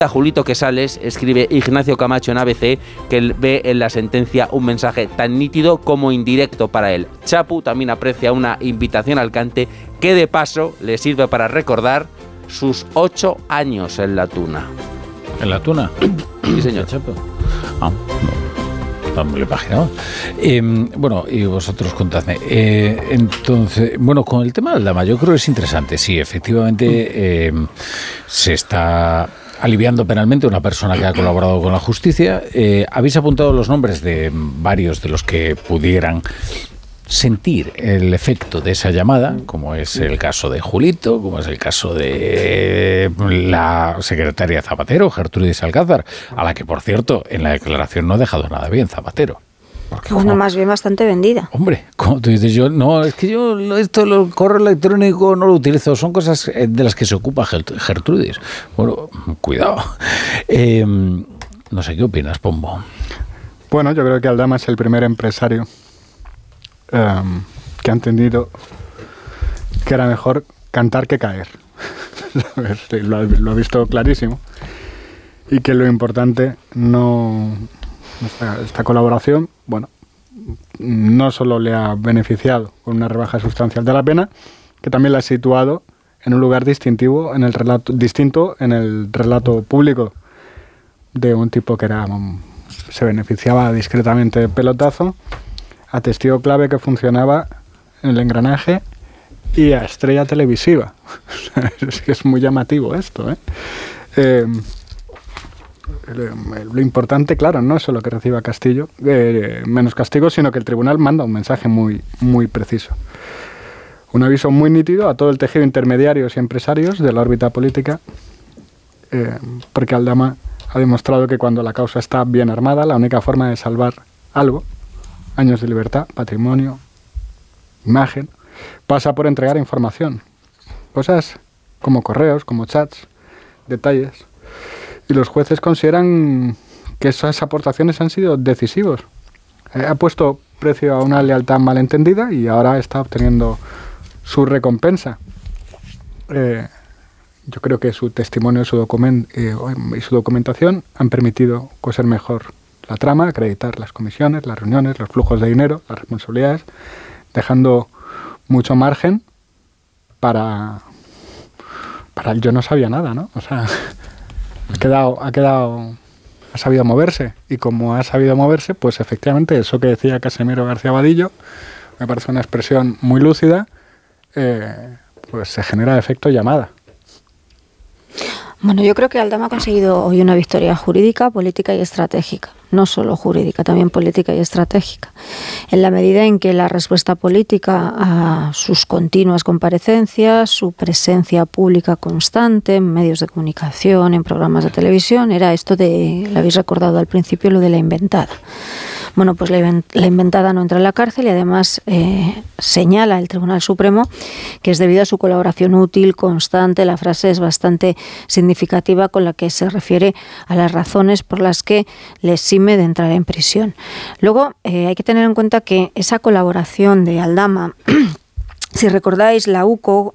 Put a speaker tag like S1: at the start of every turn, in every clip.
S1: Julito Quesales, escribe Ignacio Camacho en ABC, que él ve en la sentencia un mensaje tan nítido como indirecto para él. Chapu también aprecia una invitación al cante que de paso le sirve para recordar sus 8 años en la Tuna.
S2: ¿En la Tuna?
S1: Sí, señor.
S2: Chapu. No me lo imaginaba. Bueno, y vosotros contadme. Entonces, bueno, con el tema de Aldama, yo creo que es interesante. Sí, efectivamente, se está aliviando penalmente a una persona que ha colaborado con la justicia. Habéis apuntado los nombres de varios de los que pudieran sentir el efecto de esa llamada, como es el caso de Julito, como es el caso de la secretaria Zapatero, Gertrudis Alcázar, a la que, por cierto, en la declaración no ha dejado nada bien Zapatero.
S3: Porque, bueno, más bien bastante vendida.
S2: Hombre, como tú dices, es que yo el correo electrónico no lo utilizo, son cosas de las que se ocupa Gertrudis. Bueno, cuidado. No sé, ¿qué opinas, Pombo?
S4: Bueno, yo creo que Aldama es el primer empresario que ha entendido que era mejor cantar que caer. Lo ha visto clarísimo. Y que lo importante esta colaboración, bueno, no solo le ha beneficiado con una rebaja sustancial de la pena, que también la ha situado en un lugar distinto en el relato público de un tipo que se beneficiaba discretamente de pelotazo, a testigo clave que funcionaba en el engranaje y a estrella televisiva. Es que es muy llamativo esto, ¿eh? Lo importante, claro, no es solo que reciba Castillo, menos castigo, sino que el tribunal manda un mensaje muy, muy preciso. Un aviso muy nítido a todo el tejido intermediarios y empresarios de la órbita política, porque Aldama ha demostrado que cuando la causa está bien armada, la única forma de salvar algo, años de libertad, patrimonio, imagen, pasa por entregar información. Cosas como correos, como chats, detalles. Y los jueces consideran que esas aportaciones han sido decisivos. Ha puesto precio a una lealtad malentendida y ahora está obteniendo su recompensa. Yo creo que su testimonio y su documentación han permitido coser mejor la trama, acreditar las comisiones, las reuniones, los flujos de dinero, las responsabilidades, dejando mucho margen para el yo no sabía nada, ¿no? O sea, ha sabido moverse, y como ha sabido moverse, pues efectivamente eso que decía Casimiro García Vadillo me parece una expresión muy lúcida, pues se genera efecto llamada.
S3: Bueno, yo creo que Aldama ha conseguido hoy una victoria jurídica, política y estratégica. No solo jurídica, también política y estratégica. En la medida en que la respuesta política a sus continuas comparecencias, su presencia pública constante en medios de comunicación, en programas de televisión, era esto de, lo habéis recordado al principio, lo de la inventada. Bueno, pues la inventada no entra en la cárcel y además señala el Tribunal Supremo que es debido a su colaboración útil, constante. La frase es bastante significativa, con la que se refiere a las razones por las que le exime de entrar en prisión. Luego hay que tener en cuenta que esa colaboración de Aldama, si recordáis, la UCO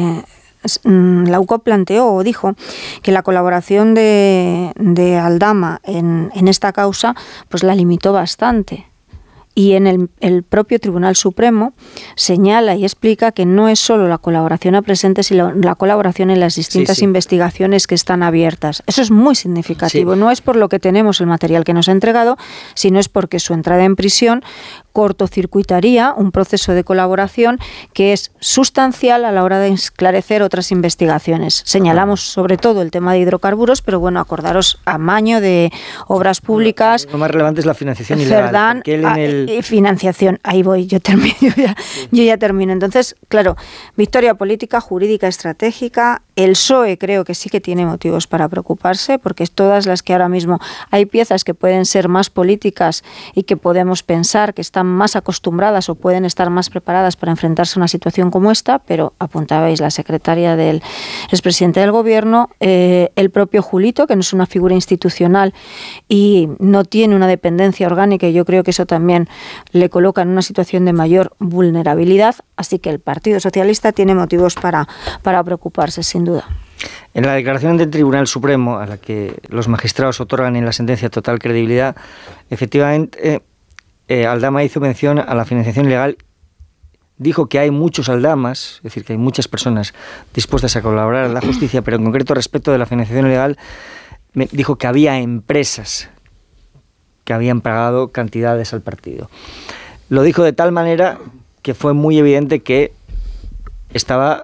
S3: planteó o dijo que la colaboración de Aldama en esta causa pues la limitó bastante. Y en el propio Tribunal Supremo señala y explica que no es solo la colaboración a presente, sino la colaboración en las distintas investigaciones que están abiertas. Eso es muy significativo. Sí. No es por lo que tenemos el material que nos ha entregado, sino es porque su entrada en prisión cortocircuitaría un proceso de colaboración que es sustancial a la hora de esclarecer otras investigaciones. Señalamos sobre todo el tema de hidrocarburos, pero bueno, acordaros amaño de obras públicas.
S5: Lo más relevante es la financiación
S3: ilegal. Financiación, ahí voy, yo ya termino. Entonces, claro, victoria política, jurídica, estratégica. El PSOE creo que sí que tiene motivos para preocuparse, porque todas las que ahora mismo hay piezas que pueden ser más políticas y que podemos pensar que están más acostumbradas o pueden estar más preparadas para enfrentarse a una situación como esta, pero apuntabais la secretaria del expresidente del gobierno, el propio Julito, que no es una figura institucional y no tiene una dependencia orgánica, y yo creo que eso también le coloca en una situación de mayor vulnerabilidad, así que el Partido Socialista tiene motivos para preocuparse, sin duda.
S5: En la declaración del Tribunal Supremo, a la que los magistrados otorgan en la sentencia total credibilidad, efectivamente Aldama hizo mención a la financiación ilegal. Dijo que hay muchos aldamas, es decir, que hay muchas personas dispuestas a colaborar en la justicia, pero en concreto respecto de la financiación ilegal, dijo que había empresas que habían pagado cantidades al partido. Lo dijo de tal manera que fue muy evidente que estaba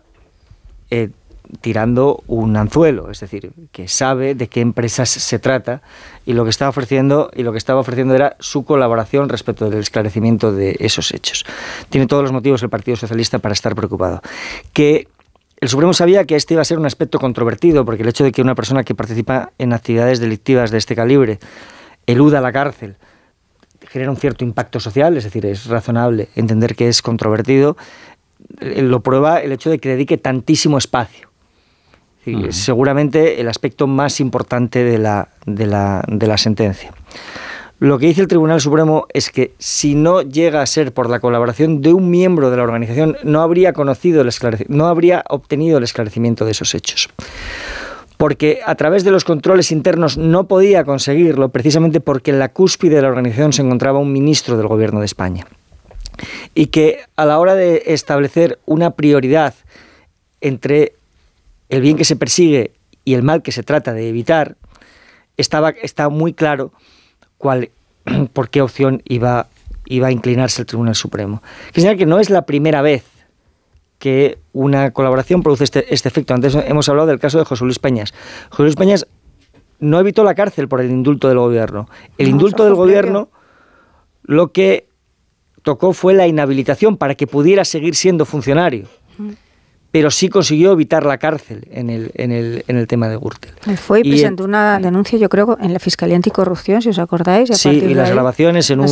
S5: tirando un anzuelo, es decir, que sabe de qué empresas se trata y lo que estaba ofreciendo era su colaboración respecto del esclarecimiento de esos hechos. Tiene todos los motivos el Partido Socialista para estar preocupado. Que el Supremo sabía que este iba a ser un aspecto controvertido, porque el hecho de que una persona que participa en actividades delictivas de este calibre eluda la cárcel genera un cierto impacto social, es decir, es razonable entender que es controvertido. Lo prueba el hecho de que dedique tantísimo espacio. Seguramente el aspecto más importante de la sentencia. Lo que dice el Tribunal Supremo es que si no llega a ser por la colaboración de un miembro de la organización, no habría obtenido el esclarecimiento de esos hechos. Porque a través de los controles internos no podía conseguirlo, precisamente porque en la cúspide de la organización se encontraba un ministro del Gobierno de España. Y que a la hora de establecer una prioridad entre el bien que se persigue y el mal que se trata de evitar, está muy claro por qué opción iba a inclinarse el Tribunal Supremo. Quiere decir que no es la primera vez que una colaboración produce este efecto. Antes hemos hablado del caso de José Luis Peñas. José Luis Peñas no evitó la cárcel por el indulto del gobierno. El indulto del gobierno lo que tocó fue la inhabilitación para que pudiera seguir siendo funcionario. Pero sí consiguió evitar la cárcel en el tema de Gürtel.
S3: Fue y presentó una denuncia, yo creo, en la Fiscalía Anticorrupción, si os acordáis.
S5: Sí, y las grabaciones en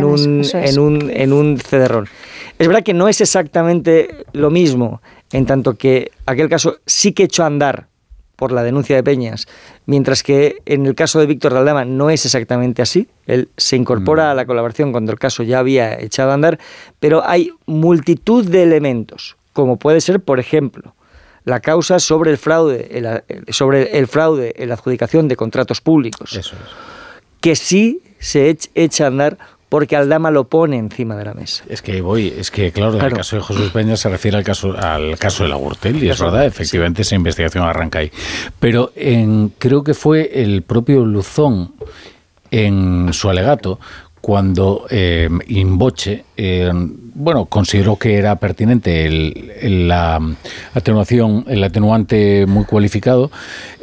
S5: un cederrón. Es verdad que no es exactamente lo mismo, en tanto que aquel caso sí que echó a andar por la denuncia de Peñas, mientras que en el caso de Víctor de Aldama no es exactamente así. Él se incorpora a la colaboración cuando el caso ya había echado a andar, pero hay multitud de elementos, como puede ser, por ejemplo, la causa sobre el fraude en la adjudicación de contratos públicos. Eso es. Que sí se echa a andar porque Aldama lo pone encima de la mesa.
S2: Claro, el caso de José Peña se refiere al caso de la Gürtel, y es verdad, efectivamente, esa investigación arranca ahí. Pero creo que fue el propio Luzón, en su alegato, cuando Inboche consideró que era pertinente el atenuante muy cualificado,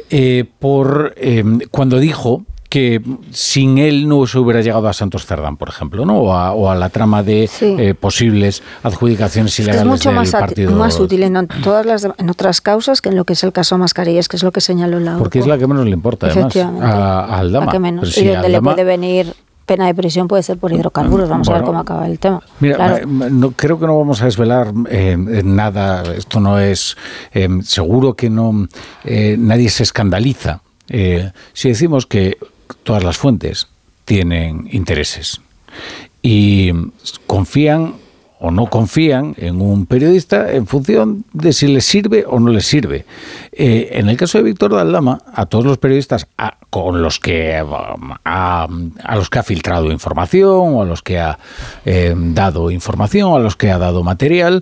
S2: cuando dijo que sin él no se hubiera llegado a Santos Cerdán, por ejemplo, ¿no? O a la trama de posibles adjudicaciones ilegales del partido.
S3: Es mucho más útil en otras causas que en lo que es el caso Mascarillas, que es lo que señaló la
S2: Porque es la que menos le importa, además, a Aldama.
S3: La que menos. Y donde le puede venir pena de prisión puede ser por hidrocarburos. Vamos a ver cómo acaba el tema.
S2: Mira, creo que no vamos a desvelar nada. Esto no es... seguro que no nadie se escandaliza si decimos que todas las fuentes tienen intereses y confían o no confían en un periodista en función de si les sirve o no les sirve. En el caso de Víctor de Aldama, a todos los periodistas a los que ha filtrado información, o a los que ha dado información, a los que ha dado material,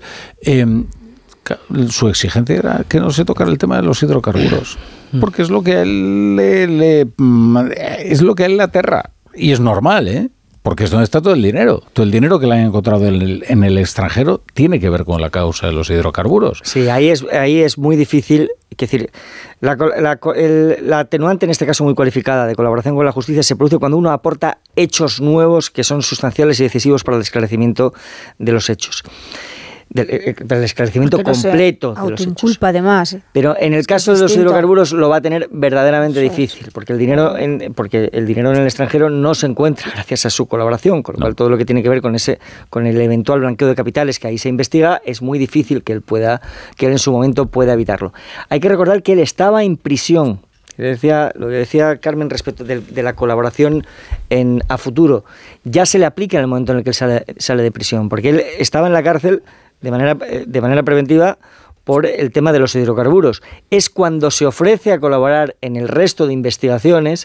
S2: su exigencia era que no se tocara el tema de los hidrocarburos, porque es lo que a él le aterra, y es normal, porque es donde está todo el dinero. Todo el dinero que le han encontrado en el extranjero tiene que ver con la causa de los hidrocarburos.
S5: Sí, ahí es muy difícil. Es decir, la atenuante, en este caso muy cualificada, de colaboración con la justicia, se produce cuando uno aporta hechos nuevos que son sustanciales y decisivos para el esclarecimiento de los hechos. Del esclarecimiento completo de los hechos.
S3: Además.
S5: Pero en el caso de los hidrocarburos lo va a tener verdaderamente difícil, porque el dinero en el extranjero no se encuentra gracias a su colaboración, con lo cual todo lo que tiene que ver con el eventual blanqueo de capitales que ahí se investiga, es muy difícil que él en su momento pueda evitarlo. Hay que recordar que él estaba en prisión. Lo que decía Carmen respecto de la colaboración a futuro, ya se le aplica en el momento en el que él sale de prisión, porque él estaba en la cárcel de manera preventiva por el tema de los hidrocarburos. Es cuando se ofrece a colaborar en el resto de investigaciones